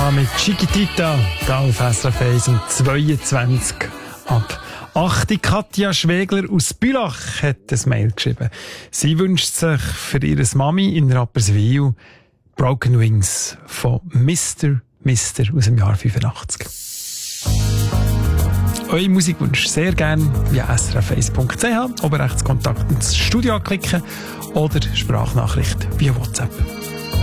Madonna mit Chiquitita, da auf SRF 1 um 22 ab 8. Katja Schwegler aus Bülach hat ein Mail geschrieben. Sie wünscht sich für ihre Mami in Rapperswil Broken Wings von Mr. aus dem Jahr 85. Eure Musikwunsch sehr gerne via srf1.ch, oberrechts Kontakt ins Studio anklicken oder Sprachnachricht via WhatsApp.